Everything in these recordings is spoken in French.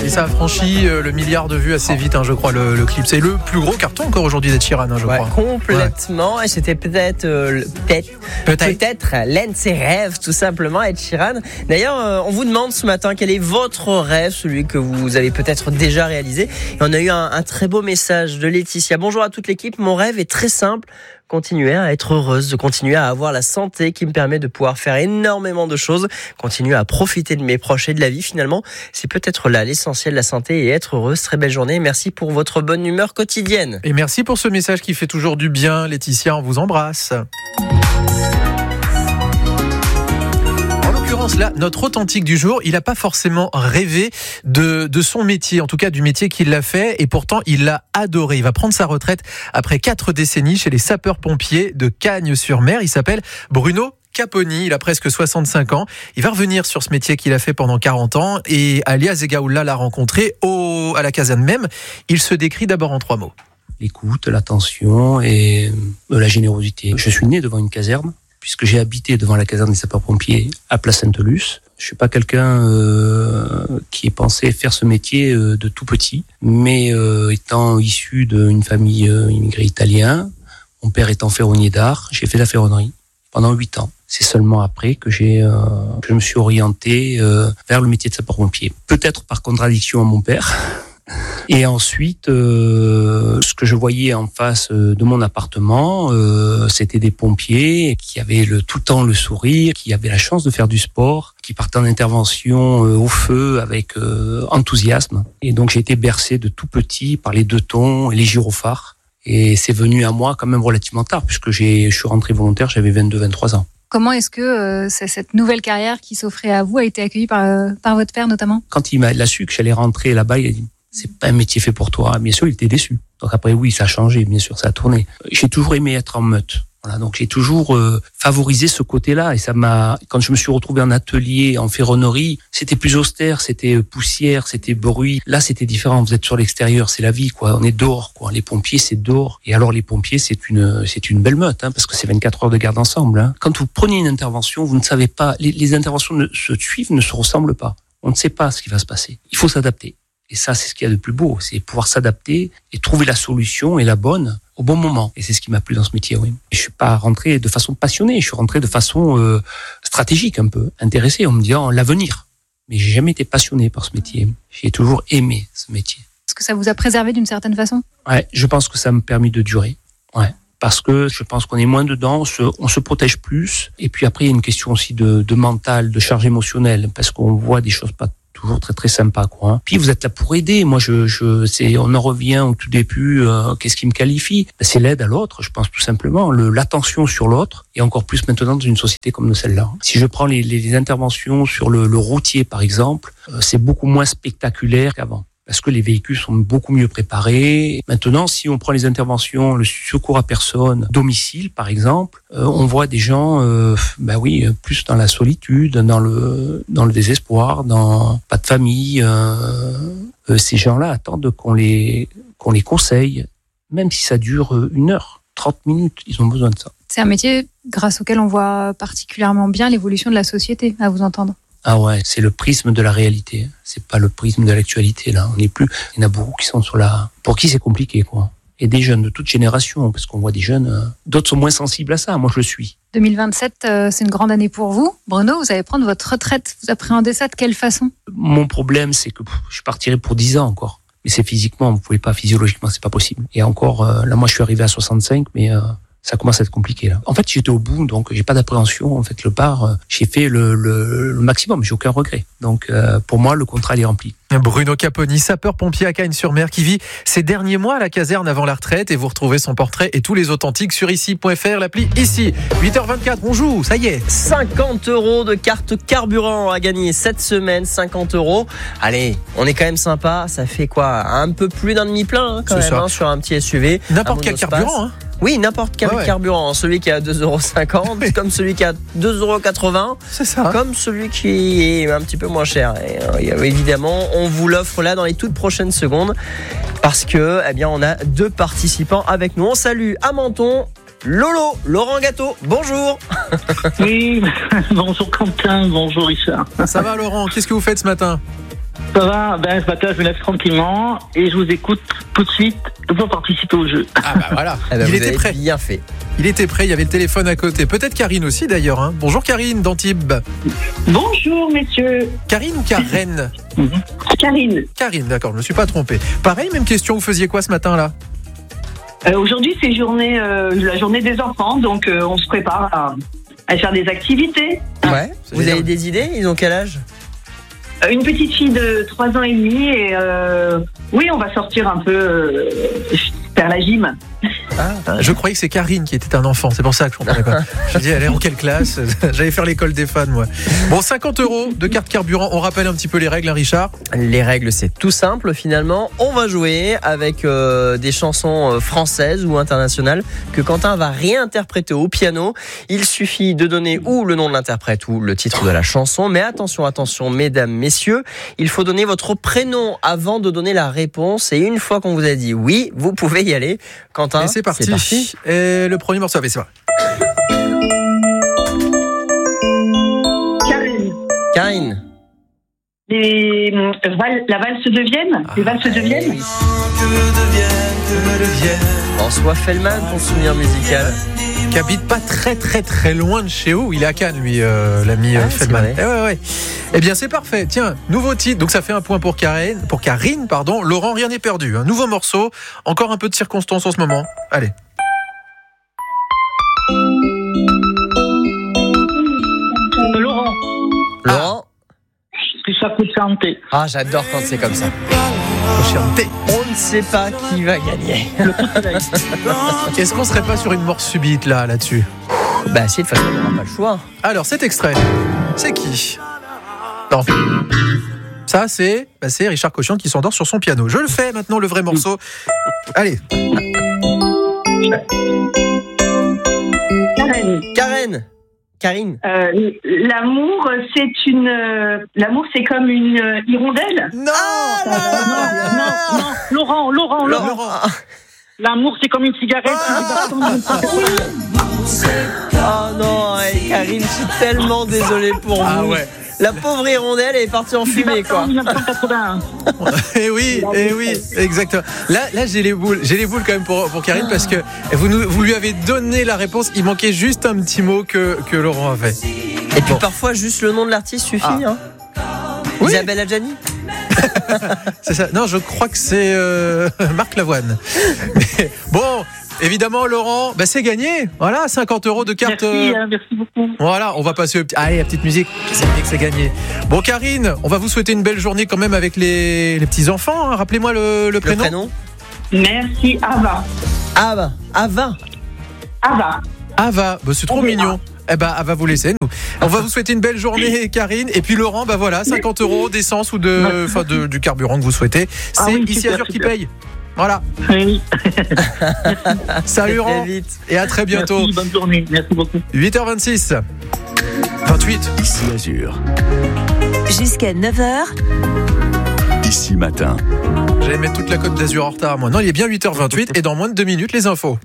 Et ça a franchi le milliard de vues assez vite, je crois, le clip. C'est le plus gros carton encore aujourd'hui d'Ed Sheeran, je crois. Complètement. Et c'était peut-être l'un de ses rêves, tout simplement, Ed Sheeran. D'ailleurs, on vous demande ce matin quel est votre rêve, celui que vous avez peut-être déjà réalisé. Et on a eu un très beau message de Laetitia. Bonjour à toute l'équipe. Mon rêve est très simple. Continuer à être heureuse, de continuer à avoir la santé qui me permet de pouvoir faire énormément de choses, continuer à profiter de mes proches et de la vie. Finalement, c'est peut-être là l'essentiel, la santé et être heureuse. Très belle journée. Merci pour votre bonne humeur quotidienne. Et merci pour ce message qui fait toujours du bien. Laetitia, on vous embrasse. Là, notre authentique du jour, il n'a pas forcément rêvé de son métier, en tout cas du métier qu'il a fait, et pourtant il l'a adoré. Il va prendre sa retraite après 4 décennies chez les sapeurs-pompiers de Cagnes-sur-Mer. Il s'appelle Bruno Caponi, il a presque 65 ans. Il va revenir sur ce métier qu'il a fait pendant 40 ans et Alia Zegaoula l'a rencontré à la caserne même. Il se décrit d'abord en 3 mots. L'écoute, l'attention et la générosité. Je suis né devant une caserne, puisque j'ai habité devant la caserne des sapeurs-pompiers à Place Sainte-Luce. Je suis pas quelqu'un qui est pensé faire ce métier de tout petit, mais étant issu d'une famille immigrée italienne, mon père étant ferronnier d'art, j'ai fait la ferronnerie pendant 8 ans. C'est seulement après que je me suis orienté vers le métier de sapeur-pompier. Peut-être par contradiction à mon père. Et ensuite, ce que je voyais en face de mon appartement, c'était des pompiers qui avaient tout le temps le sourire, qui avaient la chance de faire du sport, qui partaient en intervention au feu avec enthousiasme. Et donc j'ai été bercé de tout petit par les 2 tons et les gyrophares. Et c'est venu à moi quand même relativement tard, puisque je suis rentré volontaire, j'avais 22-23 ans. Comment est-ce que cette nouvelle carrière qui s'offrait à vous a été accueillie par votre père notamment ? Quand il a su que j'allais rentrer là-bas, il a dit « c'est pas un métier fait pour toi ». Bien sûr, il était déçu. Donc après, oui, ça a changé, bien sûr, ça a tourné. J'ai toujours aimé être en meute. Voilà, donc j'ai toujours favorisé ce côté-là. Et quand je me suis retrouvé en atelier, en ferronnerie, c'était plus austère, c'était poussière, c'était bruit. Là, c'était différent. Vous êtes sur l'extérieur, c'est la vie, quoi. On est dehors, quoi. Les pompiers, c'est dehors. Et alors, les pompiers, c'est une belle meute, parce que c'est 24 heures de garde ensemble. Quand vous prenez une intervention, vous ne savez pas, les interventions se suivent, ne se ressemblent pas. On ne sait pas ce qui va se passer. Il faut s'adapter. Et ça, c'est ce qu'il y a de plus beau, c'est pouvoir s'adapter et trouver la solution et la bonne au bon moment. Et c'est ce qui m'a plu dans ce métier, oui. Je suis pas rentré de façon passionnée, je suis rentré de façon stratégique un peu, intéressé en me disant l'avenir. Mais j'ai jamais été passionné par ce métier. J'ai toujours aimé ce métier. Est-ce que ça vous a préservé d'une certaine façon ? Ouais, je pense que ça m'a permis de durer. Ouais. Parce que je pense qu'on est moins dedans, on se protège plus. Et puis après, il y a une question aussi de mental, de charge émotionnelle, parce qu'on voit des choses pas toujours très très sympa, quoi. Puis vous êtes là pour aider. Moi, on en revient au tout début. Qu'est-ce qui me qualifie ? C'est l'aide à l'autre, je pense tout simplement, l'attention sur l'autre, et encore plus maintenant dans une société comme celle-là. Si je prends les interventions sur le routier, par exemple, c'est beaucoup moins spectaculaire qu'avant. Parce que les véhicules sont beaucoup mieux préparés. Maintenant, si on prend les interventions, le secours à personne, domicile par exemple, on voit des gens, plus dans la solitude, dans le désespoir, pas de famille. Ces gens-là attendent qu'on les conseille, même si ça dure 1 heure, 30 minutes, ils ont besoin de ça. C'est un métier grâce auquel on voit particulièrement bien l'évolution de la société, à vous entendre. Ah ouais, c'est le prisme de la réalité. C'est pas le prisme de l'actualité, là. Il y en a beaucoup qui sont pour qui c'est compliqué, quoi. Et des jeunes de toute génération, parce qu'on voit des jeunes, d'autres sont moins sensibles à ça. Moi, je le suis. 2027, c'est une grande année pour vous. Bruno, vous allez prendre votre retraite. Vous appréhendez ça de quelle façon ? Mon problème, c'est que je partirai pour 10 ans encore. Mais c'est physiquement, vous pouvez pas, physiologiquement, c'est pas possible. Et encore, là, moi, je suis arrivé à 65, mais ça commence à être compliqué, là. En fait, j'étais au bout, donc j'ai pas d'appréhension. En fait, le part, j'ai fait le maximum, j'ai aucun regret. Donc, pour moi, le contrat, il est rempli. Bruno Caponi, sapeur-pompier à Cagnes-sur-Mer, qui vit ses derniers mois à la caserne avant la retraite. Et vous retrouvez son portrait et tous les authentiques sur ici.fr, l'appli Ici. 8h24, on joue, ça y est. 50 € de carte carburant à gagner cette semaine, 50 €. Allez, on est quand même sympa. Ça fait quoi ? Un peu plus d'un demi-plein, quand même, sur un petit SUV. N'importe quel carburant, Oui, n'importe quel carburant. Celui qui est à 2,50 €, comme celui qui est à 2,80 €. C'est ça. Comme celui qui est un petit peu moins cher. Et, évidemment, on vous l'offre là dans les toutes prochaines secondes. Parce que, on a 2 participants avec nous. On salue à Menton Lolo, Laurent Gâteau. Bonjour. Oui, bonjour Quentin, bonjour Richard. Ça va Laurent, qu'est-ce que vous faites ce matin ? Ça va, ce matin je me lève tranquillement et je vous écoute tout de suite pour participer au jeu. Ah bah voilà, Eh ben, il vous était avez prêt. bien fait. Il était prêt, il y avait le téléphone à côté. Peut-être Karine aussi d'ailleurs. Hein. Bonjour Karine d'Antibes. Bonjour messieurs. Karine ou Karen? Karine. Karine, d'accord, je me suis pas trompé. Pareil, même question, vous faisiez quoi ce matin là? Aujourd'hui c'est la journée des enfants, donc on se prépare à faire des activités. Ouais. c'est Vous génial. avez des idées? Ils ont quel âge? Une petite fille de 3 ans et demi et oui, on va sortir un peu faire la gym. Je croyais que c'est Karine qui était un enfant, c'est pour ça que je comprenais pas. Je dis, elle est en quelle classe? J'allais faire l'école des fans, moi. Bon, 50 € de carte carburant. On rappelle un petit peu les règles, hein, Richard? Les règles, c'est tout simple finalement. On va jouer avec des chansons françaises ou internationales que Quentin va réinterpréter au piano. Il suffit de donner ou le nom de l'interprète ou le titre de la chanson. Mais attention, attention, mesdames, messieurs, il faut donner votre prénom avant de donner la réponse. Et une fois qu'on vous a dit oui, vous pouvez y aller. Quentin, Et c'est parti. Et le premier morceau, c'est vrai. Karine. Karine. La valse de Vienne. Les valses de Vienne. François Fellman, pour souvenir musical. Qui habite pas très loin de chez où. Il est à Cannes, lui, l'ami Ah, Feldman. c'est vrai. Ouais. Eh bien, c'est parfait. Tiens, nouveau titre. Donc, ça fait un point pour Karine. Laurent, rien n'est perdu. Un nouveau morceau. Encore un peu de circonstance en ce moment. Allez. Laurent. Laurent. Puis ça peut chanter. Ah, j'adore quand c'est comme ça. Chanter. On ne sait pas qui va gagner. Est-ce qu'on serait pas sur une mort subite là-dessus? Bah si, de toute façon, on n'aura pas le choix. Alors, cet extrait, c'est qui? Non. Ça, c'est Richard Cochian qui s'endort sur son piano. Je le fais maintenant, le vrai morceau. Allez. Karine. L'amour, c'est comme une hirondelle. Non, Non, Laurent. L'amour, c'est comme une cigarette. Oh non, Karine, je suis tellement désolé pour vous. ouais. La pauvre hirondelle est partie en fumée, quoi. 1981. Eh oui, exactement. Là, j'ai les boules quand même pour Karine parce que vous lui avez donné la réponse. Il manquait juste un petit mot que Laurent a fait. Et puis parfois, juste le nom de l'artiste suffit. Hein. Oui. Isabelle Adjani. C'est ça. Non, je crois que c'est Marc Lavoine. Mais, bon, évidemment, Laurent, c'est gagné. Voilà, 50 € de carte. Merci beaucoup. Voilà, on va passer allez, la petite musique. C'est bien que c'est gagné. Bon, Karine, on va vous souhaiter une belle journée quand même avec les petits enfants. Hein. Rappelez-moi le prénom. Merci, Ava. Ava, c'est trop mignon. Eh ben, elle va vous laisser. Nous. On va vous souhaiter une belle journée, Karine. Et puis Laurent, 50 € d'essence ou du carburant que vous souhaitez. C'est ici Azur qui paye. Voilà. Oui. Salut Laurent. Très vite. Et à très bientôt. Merci, bonne journée. Merci beaucoup. 8h26. 28. Ici Azur. Jusqu'à 9h. Ici matin. J'allais mettre toute la Côte d'Azur en retard, moi. Non, il est bien 8h28 et dans moins de 2 minutes, les infos.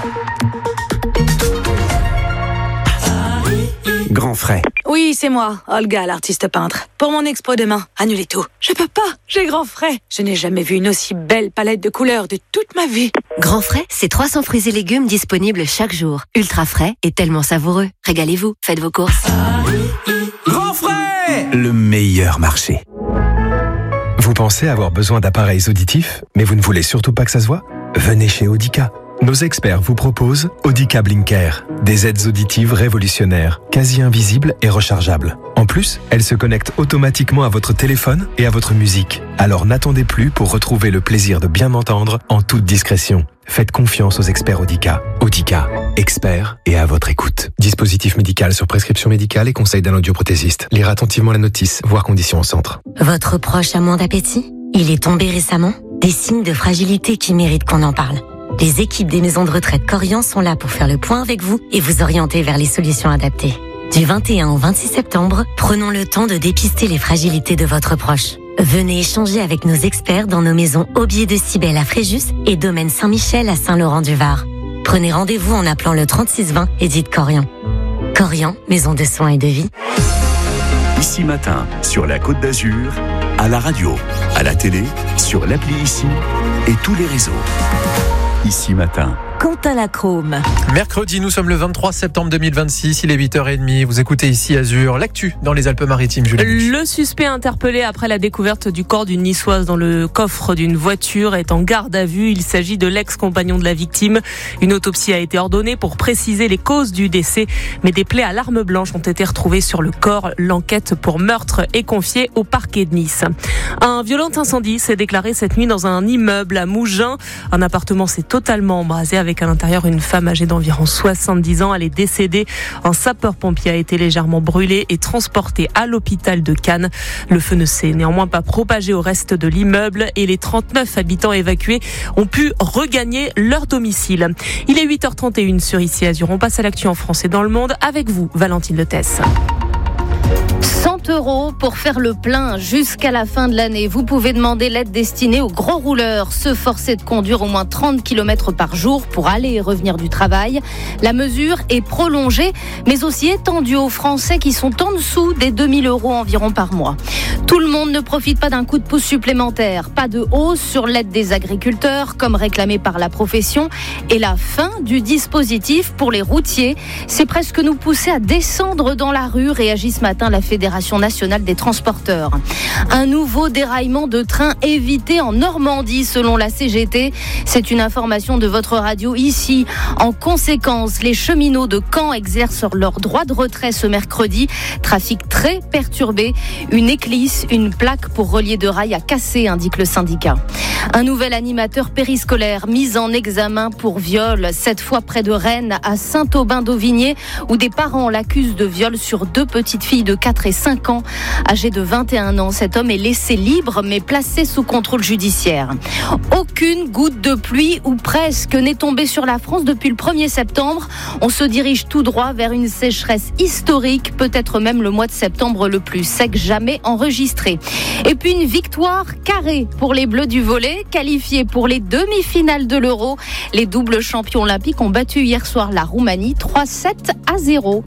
Grand frais. Oui, c'est moi, Olga, l'artiste peintre. Pour mon expo demain, annulez tout. Je peux pas, j'ai grand frais. Je n'ai jamais vu une aussi belle palette de couleurs de toute ma vie. Grand frais, c'est 300 fruits et légumes disponibles chaque jour. Ultra frais et tellement savoureux. Régalez-vous, faites vos courses. Grand frais, le meilleur marché. Vous pensez avoir besoin d'appareils auditifs, mais vous ne voulez surtout pas que ça se voit? Venez chez Audica. Nos experts vous proposent Audica Blinker, des aides auditives révolutionnaires, quasi invisibles et rechargeables. En plus, elles se connectent automatiquement à votre téléphone et à votre musique. Alors n'attendez plus pour retrouver le plaisir de bien entendre en toute discrétion. Faites confiance aux experts Audica. Audica, experts et à votre écoute. Dispositif médical sur prescription médicale et conseil d'un audioprothésiste. Lire attentivement la notice, voir conditions au centre. Votre proche a moins d'appétit? Il est tombé récemment? Des signes de fragilité qui méritent qu'on en parle. Les équipes des maisons de retraite Corian sont là pour faire le point avec vous et vous orienter vers les solutions adaptées. Du 21 au 26 septembre, prenons le temps de dépister les fragilités de votre proche. Venez échanger avec nos experts dans nos maisons Aubier de Cybèle à Fréjus et Domaine Saint-Michel à Saint-Laurent-du-Var. Prenez rendez-vous en appelant le 3620 et dites Corian. Corian, maison de soins et de vie. Ici matin, sur la Côte d'Azur, À la radio, à la télé, sur l'appli Ici et tous les réseaux. Ici Matin. Quentin Lacrome. Mercredi, nous sommes le 23 septembre 2026, il est 8h30. Vous écoutez Ici Azur, l'actu dans les Alpes-Maritimes. Le suspect interpellé après la découverte du corps d'une niçoise dans le coffre d'une voiture est en garde à vue. Il s'agit de l'ex-compagnon de la victime. Une autopsie a été ordonnée pour préciser les causes du décès, mais des plaies à l'arme blanche ont été retrouvées sur le corps. L'enquête pour meurtre est confiée au parquet de Nice. Un violent incendie s'est déclaré cette nuit dans un immeuble à Mougins. Un appartement s'est totalement embrasé avec à l'intérieur une femme âgée d'environ 70 ans. Elle est décédée. Un sapeur-pompier a été légèrement brûlé et transporté à l'hôpital de Cannes. Le feu ne s'est néanmoins pas propagé au reste de l'immeuble et les 39 habitants évacués ont pu regagner leur domicile. Il est 8h31 sur Ici Azur. On passe à l'actu en France et dans le monde avec vous, Valentine Letesse. 100 € pour faire le plein jusqu'à la fin de l'année. Vous pouvez demander l'aide destinée aux gros rouleurs, se forcer de conduire au moins 30 km par jour pour aller et revenir du travail. La mesure est prolongée, mais aussi étendue aux Français qui sont en dessous des 2000 € environ par mois. Tout le monde ne profite pas d'un coup de pouce supplémentaire. Pas de hausse sur l'aide des agriculteurs, comme réclamé par la profession. Et la fin du dispositif pour les routiers, c'est presque nous pousser à descendre dans la rue, réagit ce matin la Fédération nationale des transporteurs. Un nouveau déraillement de train évité en Normandie selon la CGT. C'est une information de votre radio Ici. En conséquence, les cheminots de Caen exercent leur droit de retrait ce mercredi. Trafic très perturbé. Une éclisse, une plaque pour relier de rail a cassé, indique le syndicat. Un nouvel animateur périscolaire mis en examen pour viol, cette fois près de Rennes, à Saint-Aubin-d'Auvigné, où des parents l'accusent de viol sur 2 petites filles de 4 et 5 ans. Âgé de 21 ans, cet homme est laissé libre mais placé sous contrôle judiciaire. Aucune goutte de pluie, ou presque, n'est tombée sur la France depuis le 1er septembre. On se dirige tout droit vers une sécheresse historique, peut-être même le mois de septembre le plus sec jamais enregistré. Et puis une victoire carrée pour les Bleus du volley, qualifiés pour les demi-finales de l'Euro. Les doubles champions olympiques ont battu hier soir la Roumanie 3-7-0.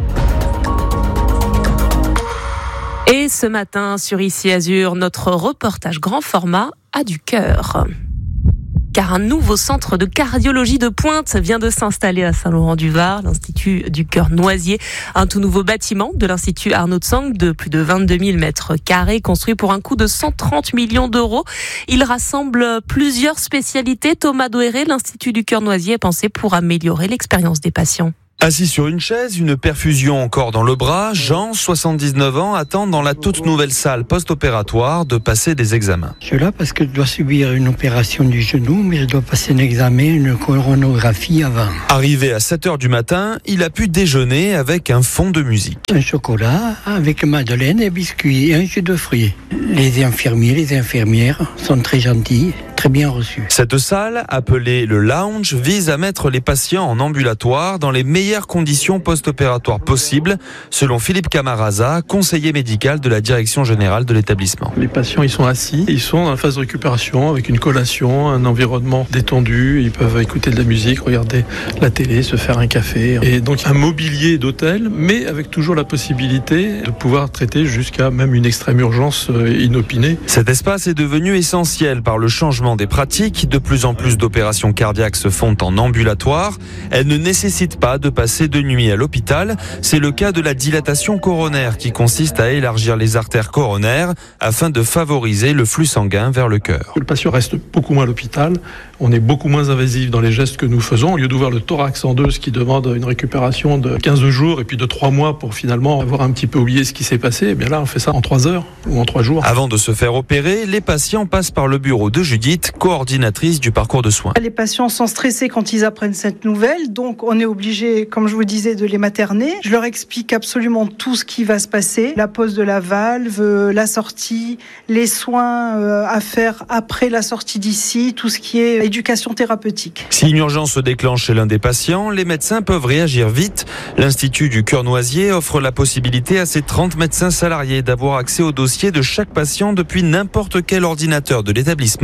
Et ce matin, sur Ici Azur, notre reportage grand format a du cœur. Car un nouveau centre de cardiologie de pointe vient de s'installer à Saint-Laurent-du-Var, l'Institut du Cœur Noisier. Un tout nouveau bâtiment de l'Institut Arnaud Tsang de plus de 22 000 mètres carrés, construit pour un coût de 130 millions d'euros. Il rassemble plusieurs spécialités. Thomas Doéré, l'Institut du Cœur Noisier est pensé pour améliorer l'expérience des patients. Assis sur une chaise, une perfusion encore dans le bras, Jean, 79 ans, attend dans la toute nouvelle salle post-opératoire de passer des examens. Je suis là parce que je dois subir une opération du genou, mais je dois passer un examen, une coronographie avant. Arrivé à 7h du matin, il a pu déjeuner avec un fond de musique. Un chocolat avec madeleine et biscuits et un jus de fruits. Les infirmiers, les infirmières sont très gentils, très bien reçus. Cette salle, appelée le lounge, vise à mettre les patients en ambulatoire dans les meilleures conditions post-opératoires possibles, selon Philippe Camarasa, conseiller médical de la direction générale de l'établissement. Les patients, ils sont assis, ils sont dans la phase de récupération avec une collation, un environnement détendu, ils peuvent écouter de la musique, regarder la télé, se faire un café. Et donc un mobilier d'hôtel, mais avec toujours la possibilité de pouvoir traiter jusqu'à même une extrême urgence inopinée. Cet espace est devenu essentiel par le changement des pratiques. De plus en plus d'opérations cardiaques se font en ambulatoire. Elles ne nécessitent pas de passer de nuit à l'hôpital. C'est le cas de la dilatation coronaire qui consiste à élargir les artères coronaires afin de favoriser le flux sanguin vers le cœur. Le patient reste beaucoup moins à l'hôpital. On est beaucoup moins invasif dans les gestes que nous faisons. Au lieu d'ouvrir le thorax en deux, ce qui demande une récupération de 15 jours et puis de 3 mois pour finalement avoir un petit peu oublié ce qui s'est passé, eh bien là, on fait ça en 3 heures ou en 3 jours. Avant de se faire opérer, les patients passent par le bureau de Judith, coordinatrice du parcours de soins. Les patients sont stressés quand ils apprennent cette nouvelle, donc on est obligé, comme je vous disais, de les materner. Je leur explique absolument tout ce qui va se passer, la pose de la valve, la sortie, les soins à faire après la sortie d'ici, tout ce qui est éducation thérapeutique. Si une urgence se déclenche chez l'un des patients, les médecins peuvent réagir vite. L'Institut du Cœur Noisier offre la possibilité à ses 30 médecins salariés d'avoir accès au dossier de chaque patient depuis n'importe quel ordinateur de l'établissement.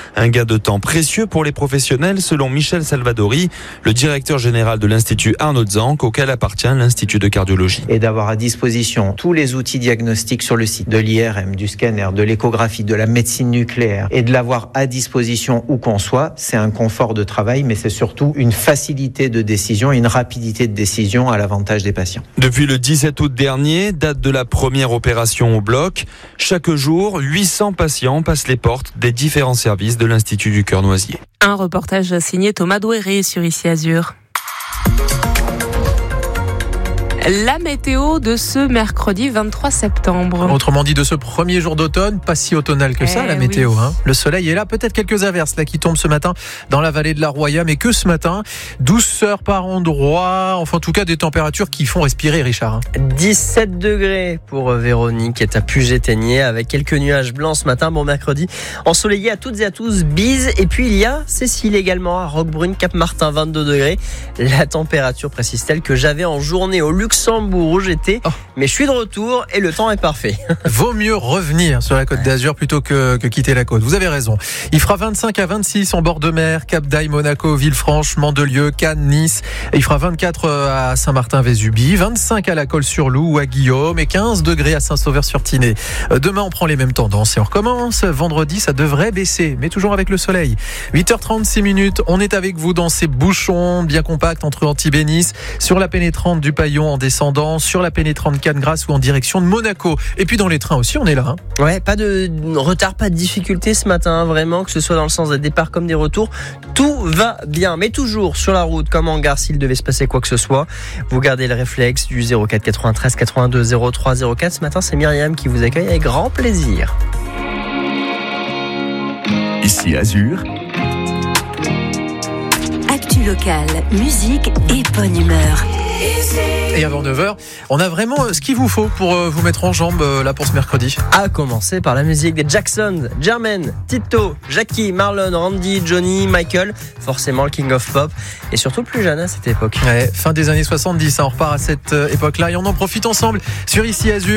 Un gain de temps précieux pour les professionnels, selon Michel Salvadori, le directeur général de l'Institut Arnaud Zanck, auquel appartient l'Institut de cardiologie. Et d'avoir à disposition tous les outils diagnostiques sur le site, de l'IRM, du scanner, de l'échographie, de la médecine nucléaire, et de l'avoir à disposition où qu'on soit, c'est un confort de travail, mais c'est surtout une facilité de décision et une rapidité de décision à l'avantage des patients. Depuis le 17 août dernier, date de la première opération au bloc, chaque jour, 800 patients passent les portes des différents services de l'Institut du Cœur Noisier. Un reportage signé Thomas Douéré sur Ici Azur. La météo de ce mercredi 23 septembre. Autrement dit, de ce premier jour d'automne, pas si automnal que ça, la météo. Oui. Le soleil est là, peut-être quelques averses là qui tombent ce matin dans la vallée de la Roya, mais que ce matin, douceur par endroit, enfin en tout cas des températures qui font respirer, Richard. 17 degrés pour Véronique qui est à Puget-Théniers avec quelques nuages blancs ce matin. Bon mercredi, ensoleillé à toutes et à tous, bise. Et puis il y a Cécile également à Roquebrune, Cap-Martin, 22 degrés. La température précise-t-elle que j'avais en journée au Luxembourg où j'étais, mais je suis de retour et le temps est parfait. Vaut mieux revenir sur la Côte d'Azur plutôt que quitter la côte. Vous avez raison. Il fera 25 à 26 en bord de mer, Cap d'Aille, Monaco, Villefranche, Mandelieu, Cannes, Nice. Il fera 24 à Saint-Martin-Vésubie, 25 à la Colle-sur-Loup ou à Guillaume et 15 degrés à Saint-Sauveur-sur-Tinée. Demain, on prend les mêmes tendances et on recommence. Vendredi, ça devrait baisser, mais toujours avec le soleil. 8h36, on est avec vous dans ces bouchons bien compacts entre Antibes et Nice, sur la pénétrante du Paillon en descendant, sur la pénétrante Cannes-Grasse ou en direction de Monaco. Et puis dans les trains aussi, on est là. Ouais, pas de retard, pas de difficulté ce matin, vraiment, que ce soit dans le sens des départs comme des retours. Tout va bien, mais toujours sur la route, comme en gare, s'il devait se passer quoi que ce soit. Vous gardez le réflexe du 04 93 82 03 04. Ce matin, c'est Myriam qui vous accueille avec grand plaisir. Ici Azur. Actu locale, musique et bonne humeur. Et avant 9h, on a vraiment ce qu'il vous faut pour vous mettre en jambe là pour ce mercredi. À commencer par la musique des Jackson, Jermaine, Tito, Jackie, Marlon, Randy, Johnny, Michael, forcément le King of Pop, et surtout plus jeune à cette époque. Ouais, fin des années 70, on repart à cette époque-là et on en profite ensemble sur Ici Azur.